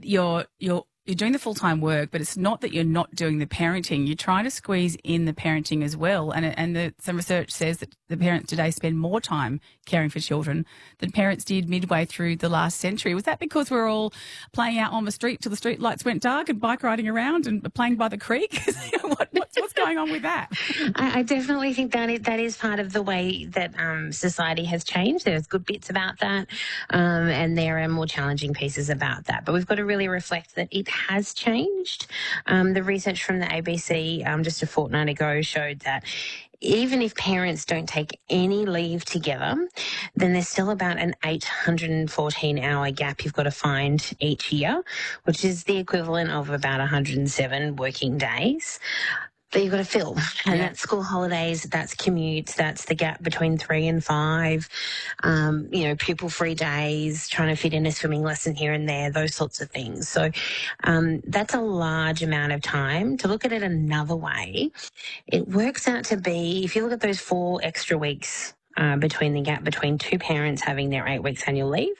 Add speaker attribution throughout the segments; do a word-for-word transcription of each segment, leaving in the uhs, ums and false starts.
Speaker 1: you're you're you're doing the full-time work, but it's not that you're not doing the parenting. You're trying to squeeze in the parenting as well. And and the, some research says that the parents today spend more time caring for children than parents did midway through the last century. Was that because we're all playing out on the street till the street lights went dark and bike riding around and playing by the creek? what, what's, what's going on with that?
Speaker 2: I, I definitely think that is, that is part of the way that um, society has changed. There's good bits about that, um, and there are more challenging pieces about that. But we've got to really reflect that it has changed. Um, the research from the A B C um, just a fortnight ago showed that even if parents don't take any leave together, then there's still about an eight hundred fourteen hour gap you've got to find each year, which is the equivalent of about one hundred seven working days that you've got to fill. And
Speaker 1: Yeah.
Speaker 2: that's school holidays, that's commutes, that's the gap between three and five, um, you know, pupil-free days, trying to fit in a swimming lesson here and there, those sorts of things. So um, that's a large amount of time. To look at it another way, it works out to be, if you look at those four extra weeks uh, between the gap between two parents having their eight weeks annual leave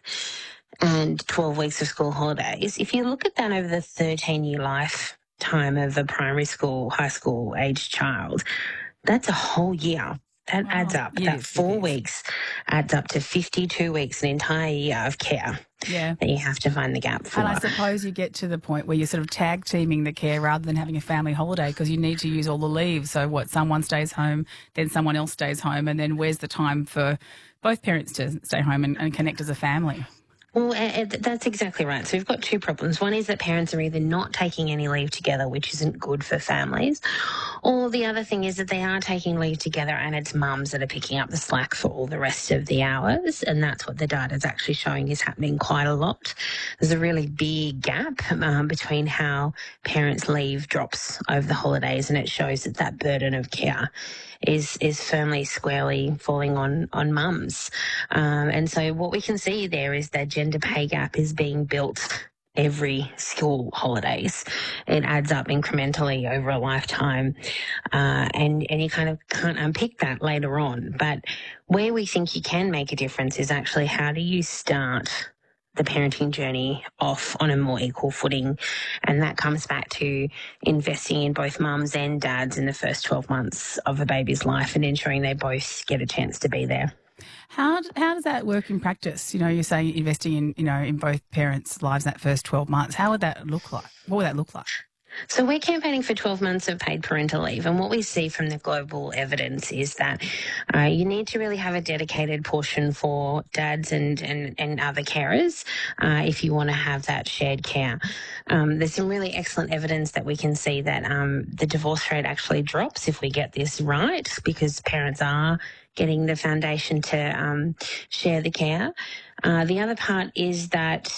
Speaker 2: and twelve weeks of school holidays, if you look at that over the thirteen-year life time of a primary school, high school aged child, that's a whole year. That
Speaker 1: Wow.
Speaker 2: adds up.
Speaker 1: It
Speaker 2: that
Speaker 1: is,
Speaker 2: four
Speaker 1: it is.
Speaker 2: weeks adds up to fifty-two weeks, an entire year of care
Speaker 1: Yeah.
Speaker 2: that you have to find the gap for.
Speaker 1: And I suppose you get to the point where you're sort of tag teaming the care rather than having a family holiday because you need to use all the leave. So what, someone stays home, then someone else stays home, and then where's the time for both parents to stay home and, and connect as a family?
Speaker 2: Well, uh, that's exactly right. So we've got two problems. One is that parents are either not taking any leave together, which isn't good for families, or the other thing is that they are taking leave together and it's mums that are picking up the slack for all the rest of the hours, and that's what the data is actually showing is happening quite a lot. There's a really big gap um, between how parents' leave drops over the holidays, and it shows that that burden of care is is firmly, squarely falling on, on mums. Um, and so what we can see there is that gender pay gap is being built every school holidays. It adds up incrementally over a lifetime, uh, and, and you kind of can't unpick that later on. But where we think you can make a difference is actually how do you start the parenting journey off on a more equal footing. And that comes back to investing in both mums and dads in the first twelve months of a baby's life and ensuring they both get a chance to be there.
Speaker 1: How how does that work in practice? You know, you're saying investing in, you know, in both parents' lives that first twelve months. How would that look like? What would that look like?
Speaker 2: So we're campaigning for twelve months of paid parental leave, and what we see from the global evidence is that uh, you need to really have a dedicated portion for dads and, and, and other carers uh, if you want to have that shared care. Um, there's some really excellent evidence that we can see that um, the divorce rate actually drops if we get this right, because parents are getting the foundation to um, share the care. Uh, the other part is that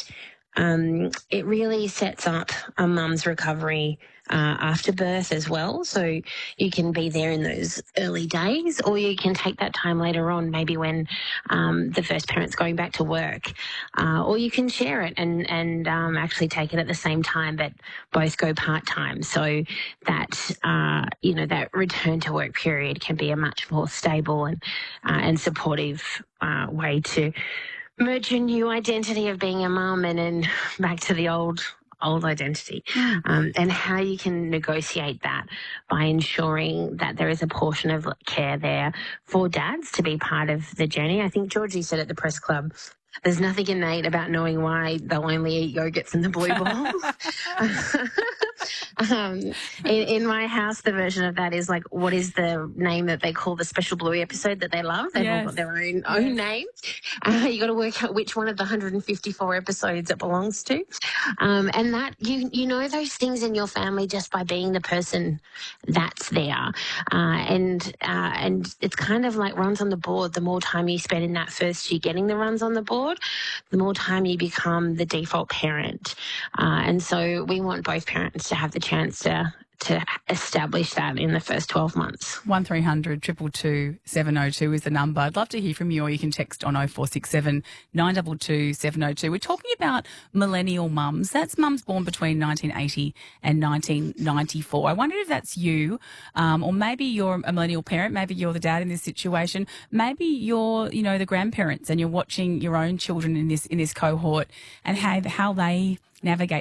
Speaker 2: Um, it really sets up a mum's recovery uh, after birth as well. So you can be there in those early days, or you can take that time later on, maybe when um, the first parent's going back to work, uh, or you can share it and, and um, actually take it at the same time, but both go part-time. So that, uh, you know, that return to work period can be a much more stable and, uh, and supportive uh, way to merge a new identity of being a mum and then back to the old old identity, um, and how you can negotiate that by ensuring that there is a portion of care there for dads to be part of the journey. I think Georgie said at the press club, there's nothing innate about knowing why they'll only eat yogurts in the blue bowl. um, in, in my house, the version of that is like, what is the name that they call the Special Bluey episode that they love? They've
Speaker 1: Yes.
Speaker 2: all got their own own name. Uh, you got to work out which one of the one hundred fifty-four episodes it belongs to, um, and that you you know those things in your family just by being the person that's there, uh, and uh, and it's kind of like runs on the board. The more time you spend in that first year getting the runs on the board, the more time you become the default parent. Uh, and so we want both parents to have the chance to to establish that in the first twelve months.
Speaker 1: one three hundred two two two seven oh two is the number. I'd love to hear from you, or you can text on oh four six seven nine two two seven oh two. We're talking about millennial mums. That's mums born between nineteen eighty and nineteen ninety-four. I wonder if that's you, um, or maybe you're a millennial parent. Maybe you're the dad in this situation. Maybe you're, you know, the grandparents and you're watching your own children in this in this cohort and how how they navigate